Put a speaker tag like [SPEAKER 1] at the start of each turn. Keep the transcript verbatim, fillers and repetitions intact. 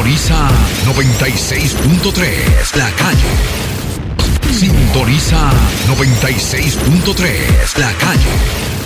[SPEAKER 1] Sintoniza noventa y seis punto tres, La Calle. Sintoniza noventa y seis punto tres, La Calle.